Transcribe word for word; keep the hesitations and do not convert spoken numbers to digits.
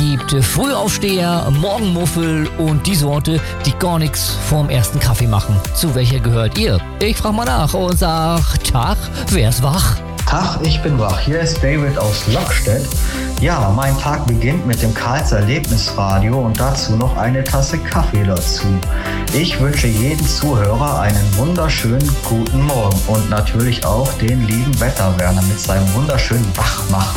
gibt Frühaufsteher, Morgenmuffel und die Sorte, die gar nichts vorm ersten Kaffee machen. Zu welcher gehört ihr? Ich frage mal nach und sag, Tag, wer ist wach? Tag, ich bin wach. Hier ist David aus Lockstedt. Ja, mein Tag beginnt mit dem Karls Erlebnisradio und dazu noch eine Tasse Kaffee dazu. Ich wünsche jedem Zuhörer einen wunderschönen guten Morgen und natürlich auch den lieben Wetterwerner mit seinem wunderschönen Wachmachen.